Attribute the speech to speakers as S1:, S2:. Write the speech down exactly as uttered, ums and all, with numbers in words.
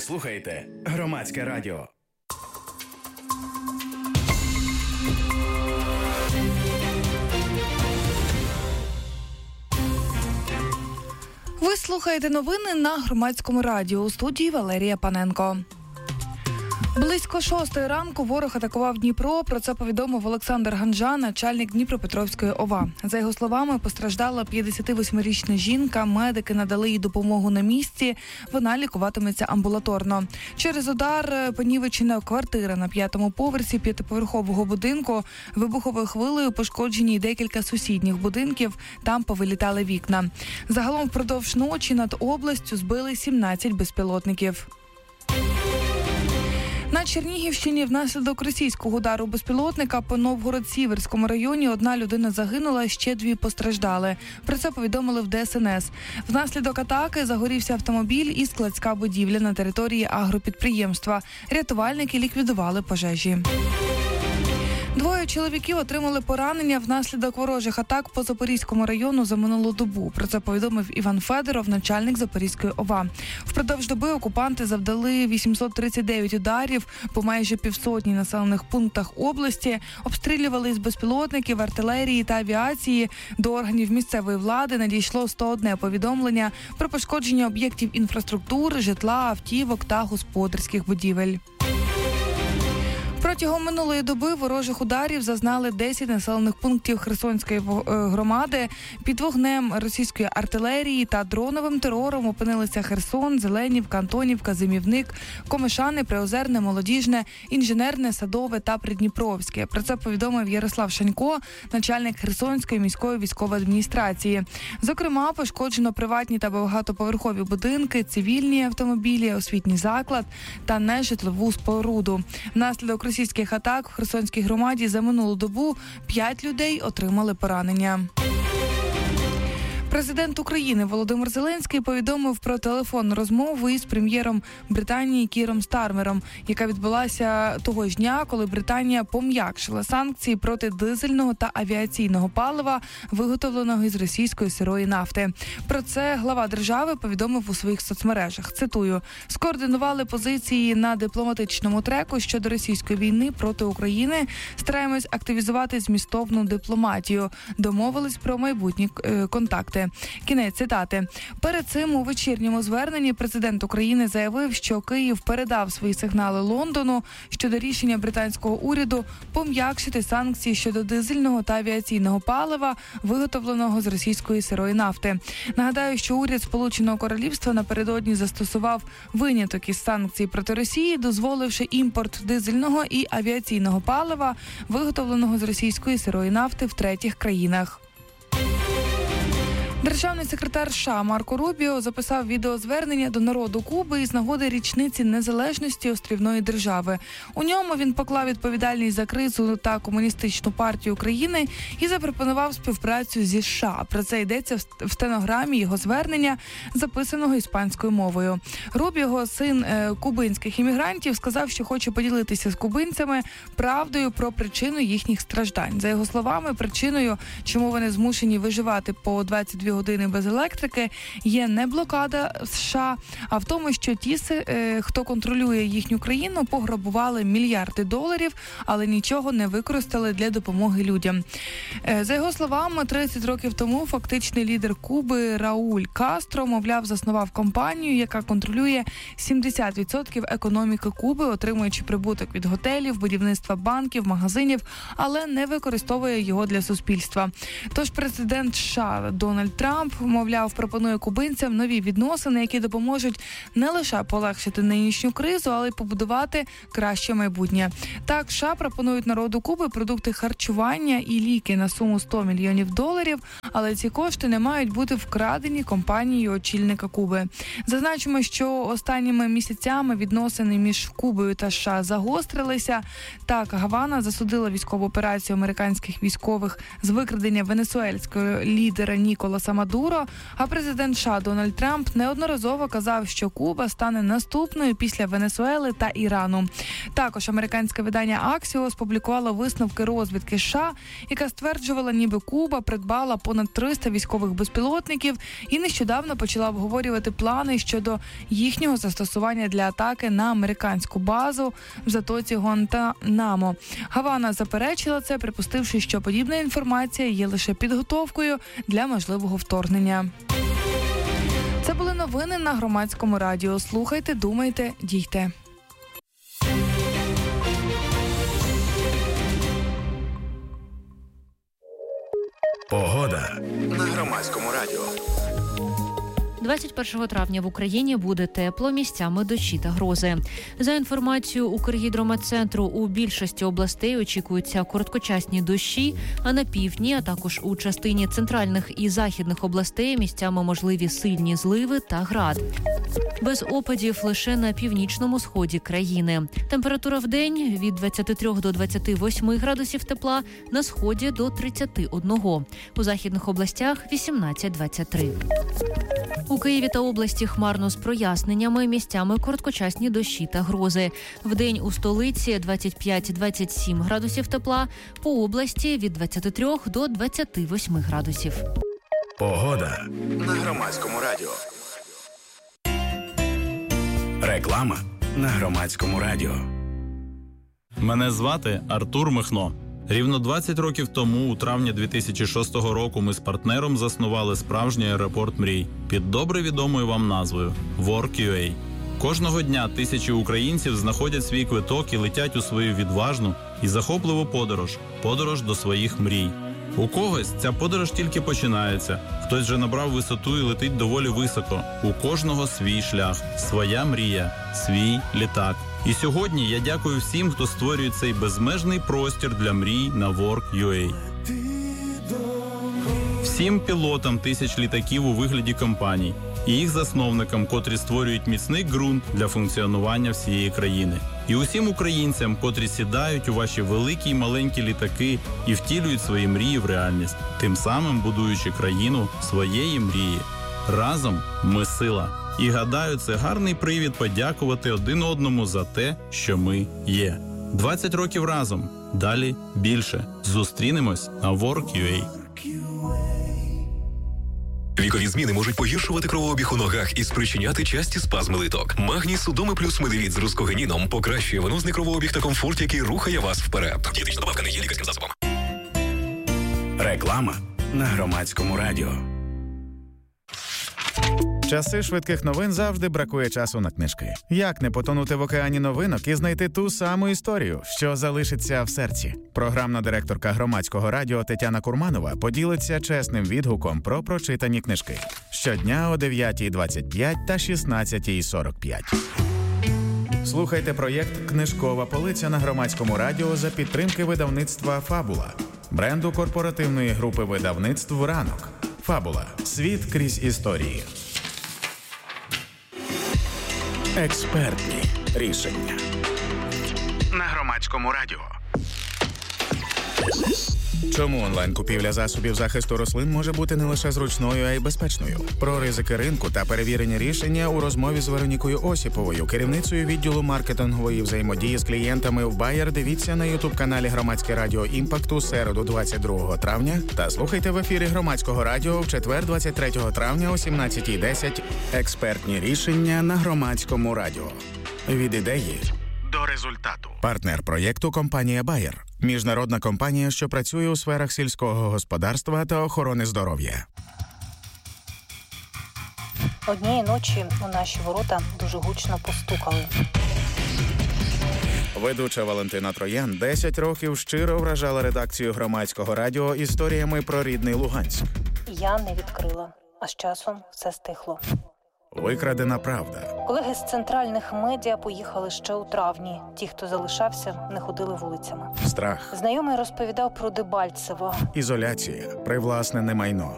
S1: слухаєте Громадське радіо.
S2: Ви слухаєте новини на Громадському радіо. У студії Валерія Паненко. Близько шостої ранку ворог атакував Дніпро. Про це повідомив Олександр Ганжа, начальник Дніпропетровської ОВА. За його словами, постраждала п'ятдесятивосьмирічна жінка. Медики надали їй допомогу на місці. Вона лікуватиметься амбулаторно. Через удар понівечена квартира на п'ятому поверсі п'ятиповерхового будинку. Вибуховою хвилею пошкоджені й декілька сусідніх будинків. Там повилітали вікна. Загалом впродовж ночі над областю збили сімнадцять безпілотників. На Чернігівщині внаслідок російського удару безпілотника по Новгород-Сіверському районі одна людина загинула, ще дві постраждали. Про це повідомили в Де Ес Ен Ес. Внаслідок атаки загорівся автомобіль і складська будівля на території агропідприємства. Рятувальники ліквідували пожежі. Двоє чоловіків отримали поранення внаслідок ворожих атак по Запорізькому району за минулу добу. Про це повідомив Іван Федоров, начальник Запорізької ОВА. Впродовж доби окупанти завдали вісімсот тридцять дев'ять ударів по майже півсотні населених пунктах області, обстрілювали з безпілотників, артилерії та авіації. До органів місцевої влади надійшло сто одне повідомлення про пошкодження об'єктів інфраструктури, житла, автівок та господарських будівель. Протягом минулої доби ворожих ударів зазнали десять населених пунктів Херсонської громади. Під вогнем російської артилерії та дроновим терором опинилися Херсон, Зеленівка, Антонівка, Зимівник, Комишани, Приозерне, Молодіжне, Інженерне, Садове та Придніпровське. Про це повідомив Ярослав Шанько, начальник Херсонської міської військової адміністрації. Зокрема, пошкоджено приватні та багатоповерхові будинки, цивільні автомобілі, освітній заклад та нежитлову споруду. Внаслідок російських атак в Херсонській громаді за минулу добу п'ять людей отримали поранення. Президент України Володимир Зеленський повідомив про телефонну розмову із прем'єром Британії Кіром Стармером, яка відбулася того ж дня, коли Британія пом'якшила санкції проти дизельного та авіаційного палива, виготовленого із російської сирої нафти. Про це глава держави повідомив у своїх соцмережах. Цитую: «Скоординували позиції на дипломатичному треку щодо російської війни проти України. Стараємось активізувати змістовну дипломатію. Домовились про майбутні е, контакти». Кінець цитати. Перед цим у вечірньому зверненні президент України заявив, що Київ передав свої сигнали Лондону щодо рішення британського уряду пом'якшити санкції щодо дизельного та авіаційного палива, виготовленого з російської сирої нафти. Нагадаю, що уряд Сполученого Королівства напередодні застосував виняток із санкцій проти Росії, дозволивши імпорт дизельного і авіаційного палива, виготовленого з російської сирої нафти в третіх країнах. Державний секретар США Марко Рубіо записав відеозвернення до народу Куби із нагоди річниці незалежності острівної держави. У ньому він поклав відповідальність за кризу та комуністичну партію України і запропонував співпрацю зі США. Про це йдеться в стенограмі його звернення, записаного іспанською мовою. Рубіо, син е, кубинських іммігрантів, сказав, що хоче поділитися з кубинцями правдою про причину їхніх страждань. За його словами, причиною, чому вони змушені виживати по двадцять дві години без електрики, є не блокада США, а в тому, що ті, хто контролює їхню країну, пограбували мільярди доларів, але нічого не використали для допомоги людям. За його словами, тридцять років тому фактичний лідер Куби Рауль Кастро, мовляв, заснував компанію, яка контролює сімдесят відсотків економіки Куби, отримуючи прибуток від готелів, будівництва банків, магазинів, але не використовує його для суспільства. Тож президент США Дональд Трамп, мовляв, пропонує кубинцям нові відносини, які допоможуть не лише полегшити нинішню кризу, але й побудувати краще майбутнє. Так, США пропонують народу Куби продукти харчування і ліки на суму сто мільйонів доларів, але ці кошти не мають бути вкрадені компанією очільника Куби. Зазначимо, що останніми місяцями відносини між Кубою та США загострилися. Так, Гавана засудила військову операцію американських військових з викрадення венесуельського лідера Ніколаса Ніколаса Мадуро, а президент США Дональд Трамп неодноразово казав, що Куба стане наступною після Венесуели та Ірану. Також американське видання Axios публікувало висновки розвідки США, яка стверджувала, ніби Куба придбала понад триста військових безпілотників і нещодавно почала обговорювати плани щодо їхнього застосування для атаки на американську базу в затоці Гуантанамо. Гавана заперечила це, припустивши, що подібна інформація є лише підготовкою для можливого вторгнення. Це були новини на Громадському радіо. Слухайте, думайте, дійте.
S1: Погода на Громадському радіо.
S3: двадцять першого травня в Україні буде тепло, місцями дощі та грози. За інформацією Укргідрометцентру, у більшості областей очікуються короткочасні дощі, а на півдні, а також у частині центральних і західних областей місцями можливі сильні зливи та град. Без опадів лише на північному сході країни. Температура в день від двадцяти трьох до двадцяти восьми градусів тепла, на сході до тридцяти одного. У західних областях вісімнадцять - двадцять три. У Києві та області хмарно з проясненнями, місцями короткочасні дощі та грози. Вдень у столиці двадцять п'ять - двадцять сім градусів тепла, по області від двадцяти трьох до двадцяти восьми градусів.
S1: Погода на Громадському радіо. Реклама на Громадському радіо.
S4: Мене звати Артур Михно. Рівно двадцять років тому, у травні дві тисячі шостого року, ми з партнером заснували справжній аеропорт мрій під добре відомою вам назвою WorkUA. Кожного дня тисячі українців знаходять свій квиток і летять у свою відважну і захопливу подорож – подорож до своїх мрій. У когось ця подорож тільки починається, хтось вже набрав висоту і летить доволі високо. У кожного свій шлях, своя мрія, свій літак. І сьогодні я дякую всім, хто створює цей безмежний простір для мрій на WorkUA. Всім пілотам тисяч літаків у вигляді компаній і їх засновникам, котрі створюють міцний ґрунт для функціонування всієї країни. І усім українцям, котрі сідають у ваші великі й маленькі літаки і втілюють свої мрії в реальність, тим самим будуючи країну своєї мрії. Разом ми сила. І гадаю, це гарний привід подякувати один одному за те, що ми є. двадцять років разом. Далі більше. Зустрінемось на WorkUA.
S5: Вікові зміни можуть погіршувати кровообіг у ногах і спричиняти часті спазми литок. Магній Судоми плюс Медивіт з рускогеніном покращує венозний кровообіг та комфорт, який рухає вас вперед. Дієтична добавка не є лікарським засобом.
S1: Реклама на Громадському радіо.
S6: Часи швидких новин завжди бракує часу на книжки. Як не потонути в океані новинок і знайти ту саму історію, що залишиться в серці? Програмна директорка Громадського радіо Тетяна Курманова поділиться чесним відгуком про прочитані книжки. Щодня о дев'ятій двадцять п'ять та шістнадцятій сорок п'ять. Слухайте проєкт «Книжкова полиця» на Громадському радіо за підтримки видавництва «Фабула», бренду корпоративної групи видавництв «Ранок». «Фабула. Світ крізь історії». Експертні рішення
S1: На Громадському радіо.
S6: Чому онлайн-купівля засобів захисту рослин може бути не лише зручною, а й безпечною? Про ризики ринку та перевірені рішення у розмові з Веронікою Осіповою, керівницею відділу маркетингової взаємодії з клієнтами в Bayer. Дивіться на ютуб-каналі Громадське радіо «Імпакт» у середу двадцять другого травня та слухайте в ефірі Громадського радіо в четвер двадцять третього травня о сімнадцятій десять. Експертні рішення на Громадському радіо. Від ідеї
S1: До результату.
S6: Партнер проєкту – компанія Bayer. Міжнародна компанія, що працює у сферах сільського господарства та охорони здоров'я.
S7: Однієї ночі у наші ворота дуже гучно постукали.
S6: Ведуча Валентина Троян десять років щиро вражала редакцію Громадського радіо історіями про рідний Луганськ.
S7: Я не відкрила, а з часом все стихло.
S6: Викрадена правда.
S7: Колеги з центральних медіа поїхали ще у травні. Ті, хто залишався, не ходили вулицями.
S6: Страх.
S7: Знайомий розповідав про Дебальцево.
S6: Ізоляція. Привласнене майно.